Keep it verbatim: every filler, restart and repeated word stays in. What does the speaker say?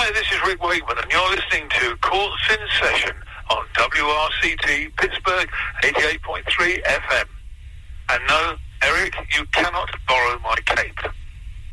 Hi, this is Rick Wakeman, and you're listening to Courts in Session on W R C T Pittsburgh eighty-eight point three F M. And no, Eric, you cannot borrow my cape.